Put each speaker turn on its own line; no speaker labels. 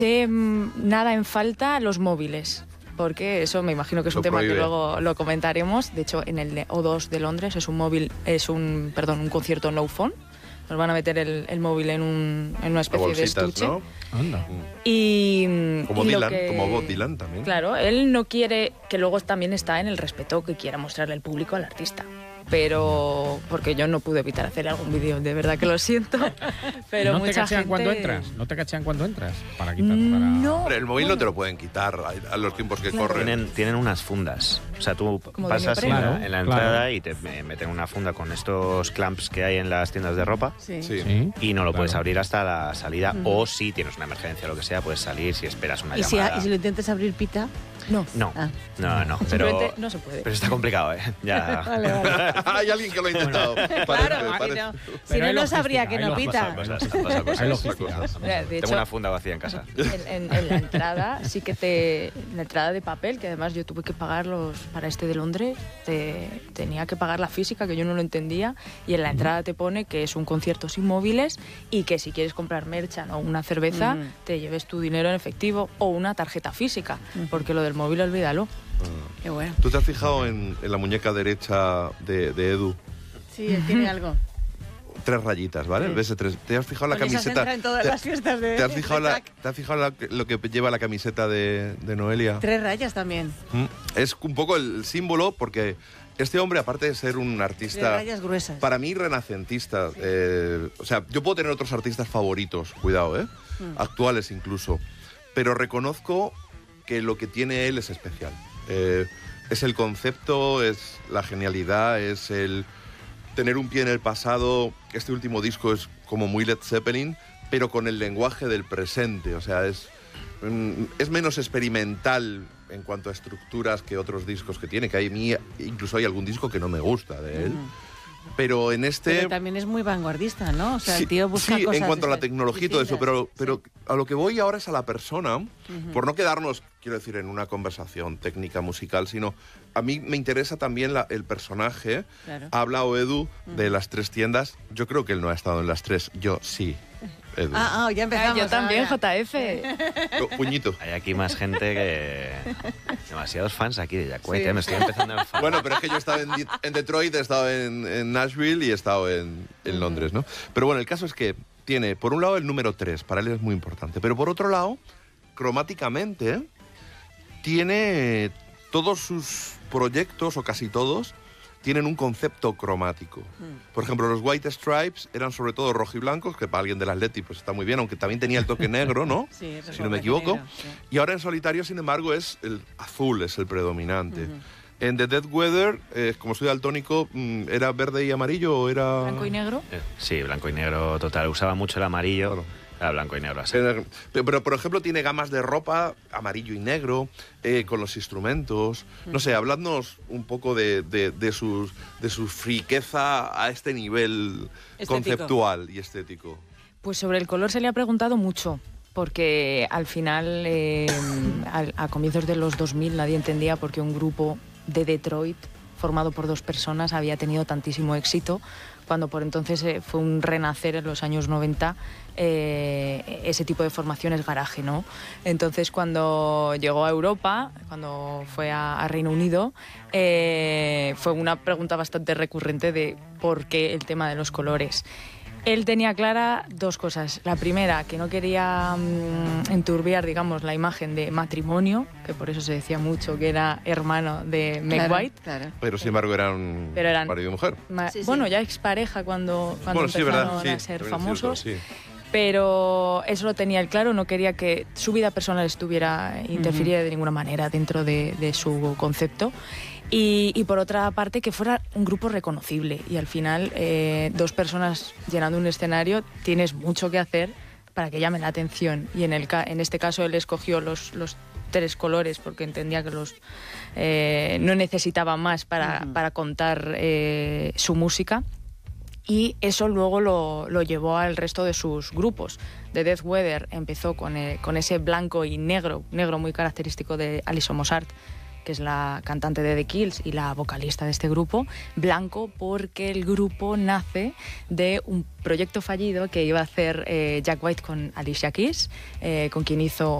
Nada en falta los móviles, porque eso me imagino que es un tema que luego lo comentaremos. De hecho, en el O2 de Londres es un concierto no phone. Nos van a meter el móvil en una especie de estuche.
¿No? Anda.
Como
Bob Dylan también.
Claro, él no quiere, que luego también está en el respeto que quiera mostrarle el público al artista. Pero porque yo no pude evitar hacer algún vídeo, de verdad que lo siento. Pero
¿No te cachean cuando entras? Para quitar,
No.
Hombre, el móvil no te lo pueden quitar a los tiempos que corren.
Tienen unas fundas. O sea, tú pasas en la entrada y te meten una funda con estos clamps que hay en las tiendas de ropa.
Sí.
Y no lo puedes abrir hasta la salida. O si tienes una emergencia o lo que sea, puedes salir si esperas una llamada.
¿Y si lo intentas abrir, pita?
No.
No, pero
no se puede.
Pero está complicado, ¿eh? Ya.
Vale.
Hay alguien que lo ha intentado.
Claro, si no sabría que no pita.
Tengo una funda vacía en casa.
En la entrada sí que la entrada de papel, que además yo tuve que pagarlos para este de Londres, tenía que pagar la física, que yo no lo entendía, y en la entrada te pone que es un concierto sin móviles y que si quieres comprar merchan o una cerveza, te lleves tu dinero en efectivo o una tarjeta física, porque lo del móvil olvídalo.
Qué bueno.
¿Tú te has fijado en la muñeca derecha de Edu?
Sí, él tiene algo.
3 rayitas, ¿vale?
Sí.
¿Ves? ¿Te has fijado la
Con esas
camiseta?
entra en todas las fiestas de
¿Te has fijado lo que lleva la camiseta de Noelia?
3 rayas también.
Es un poco el símbolo, porque este hombre, aparte de ser un artista...
3 rayas gruesas.
Para mí, renacentista. O sea, yo puedo tener otros artistas favoritos, cuidado, actuales incluso. Pero reconozco que lo que tiene él es especial. Es el concepto, es la genialidad, es el tener un pie en el pasado. Este último disco es como muy Led Zeppelin, pero con el lenguaje del presente. O sea, es menos experimental en cuanto a estructuras que otros discos que tiene, que incluso hay algún disco que no me gusta de él. Pero en este...
Pero también es muy vanguardista, ¿no? O sea, el tío busca
sí,
cosas...
en cuanto a la tecnología y todo eso, pero a lo que voy ahora es a la persona, por no quedarnos, quiero decir, en una conversación técnica musical, sino a mí me interesa también el personaje.
Claro.
Ha hablado Edu de las 3 tiendas. Yo creo que él no ha estado en las 3. Yo sí. Edu.
Ya empezamos.
Yo también,
ahora.
JF.
Puñito.
Hay aquí más gente que... Demasiados fans aquí de Jack White, me estoy empezando a enfadar.
Bueno, pero es que yo he estado en Detroit, he estado en Nashville y he estado en Londres, ¿no? Pero bueno, el caso es que tiene, por un lado, el número 3, para él es muy importante, pero por otro lado, cromáticamente, tiene todos sus proyectos, o casi todos, tienen un concepto cromático. Por ejemplo, los White Stripes eran sobre todo rojiblancos, que para alguien del Atleti pues está muy bien, aunque también tenía el toque negro, ¿no?
Sí,
si no me equivoco.
negro, sí.
Y ahora en solitario, sin embargo, es el azul, es el predominante. En The Dead Weather, como soy daltónico, ¿era verde y amarillo o era...?
¿Blanco y negro?
Sí, blanco y negro total. Usaba mucho el amarillo. Claro. Era blanco y negro así.
Pero, por ejemplo, tiene gamas de ropa amarillo y negro, con los instrumentos. No sé, habladnos un poco de su friqueza a este nivel conceptual y estético.
Pues sobre el color se le ha preguntado mucho, porque al final, a comienzos de los 2000, nadie entendía por qué un grupo de Detroit formado por 2 personas había tenido tantísimo éxito, cuando por entonces fue un renacer en los años 90 ese tipo de formaciones garaje, ¿no? Entonces, cuando llegó a Europa, cuando fue a Reino Unido, fue una pregunta bastante recurrente de por qué el tema de los colores. Él tenía clara 2 cosas. La primera, que no quería enturbiar, digamos, la imagen de matrimonio, que por eso se decía mucho que era hermano de Meg White.
Claro.
Pero sin embargo eran marido y mujer.
Bueno, ya expareja cuando empezaron a ser famosos.
Cierto, sí.
Pero eso lo tenía él claro, no quería que su vida personal interfiriera de ninguna manera dentro de su concepto. Y por otra parte, que fuera un grupo reconocible. Y al final, 2 personas llenando un escenario, tienes mucho que hacer para que llame la atención. Y en este caso, él escogió los 3 colores porque entendía que no necesitaba más para contar su música. Y eso luego lo llevó al resto de sus grupos. The Death Weather empezó con ese blanco y negro muy característico de Alison Mozart. que es la cantante de The Kills y la vocalista de este grupo. Blanco porque el grupo nace de un proyecto fallido que iba a hacer Jack White con Alicia Keys, con quien hizo